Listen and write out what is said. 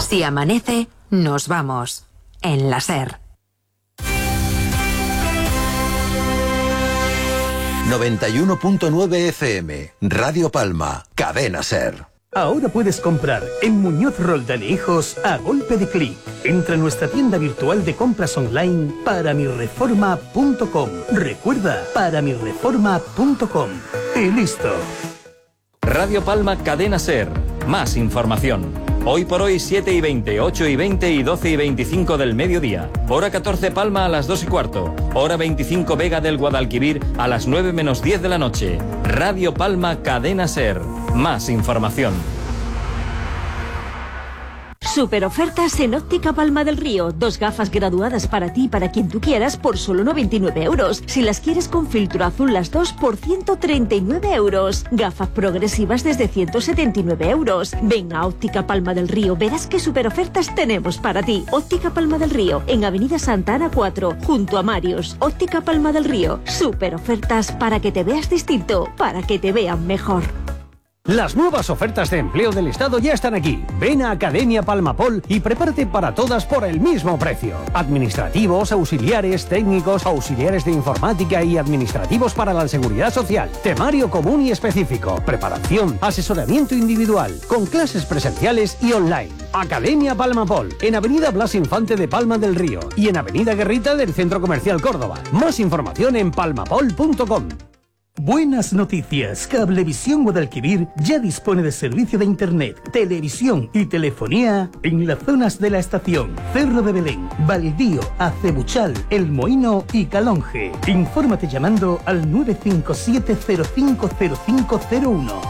Si amanece, nos vamos. En la SER. 91.9 FM, Radio Palma, Cadena SER. Ahora puedes comprar en Muñoz Roldán e Hijos a golpe de clic. Entra en nuestra tienda virtual de compras online paramireforma.com. Recuerda, paramireforma.com. Y listo. Radio Palma, Cadena SER. Más información. Hoy por hoy 7:20, 8:20 y 12:25 del mediodía. Hora 14 Palma a las 2:15. Hora 25 Vega del Guadalquivir a las 9 menos 10 de la noche. Radio Palma, Cadena SER. Más información. Super ofertas en Óptica Palma del Río. 2 gafas graduadas para ti y para quien tú quieras por solo 99 euros. Si las quieres con filtro azul las 2 por 139 euros. Gafas progresivas desde 179 euros. Ven a Óptica Palma del Río. Verás qué super ofertas tenemos para ti. Óptica Palma del Río. En Avenida Santa Ana 4, junto a Marius. Óptica Palma del Río. Super ofertas para que te veas distinto. Para que te vean mejor. Las nuevas ofertas de empleo del Estado ya están aquí. Ven a Academia Palmapol y prepárate para todas por el mismo precio. Administrativos, auxiliares, técnicos, auxiliares de informática y administrativos para la seguridad social. Temario común y específico. Preparación, asesoramiento individual, con clases presenciales y online. Academia Palmapol, en Avenida Blas Infante de Palma del Río y en Avenida Guerrita del Centro Comercial Córdoba. Más información en palmapol.com. Buenas noticias. Cablevisión Guadalquivir ya dispone de servicio de internet, televisión y telefonía en las zonas de la estación Cerro de Belén, Baldío, Acebuchal, El Moino y Calonge. Infórmate llamando al 957 050501.